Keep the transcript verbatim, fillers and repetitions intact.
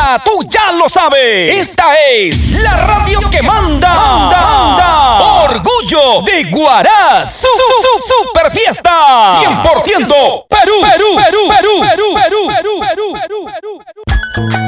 manda, tú ya lo sabes. Esta es la radio que manda. Manda, manda. Orgullo de Huaraz. Su, su, su, super fiesta. cien por ciento Perú, Perú, Perú, Perú, Perú, Perú, Perú, Perú, Perú, Perú.